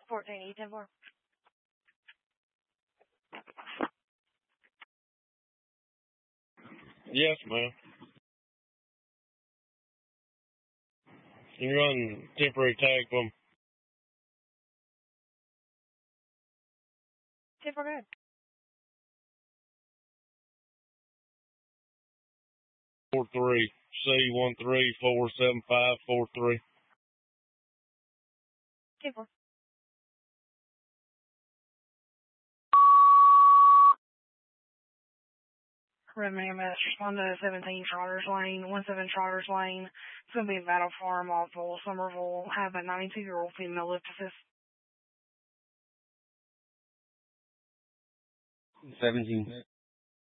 14 E10-4. Yes, ma'am. Can you run temporary tag for them? Okay, we're good. 43 C1347543. Okay, 4. Revenue MS, respond to 17 Trotters Lane, 17 Trotters Lane. It's going to be a Battle Farm off of Somerville. Have a 92-year-old female lift assist. 17.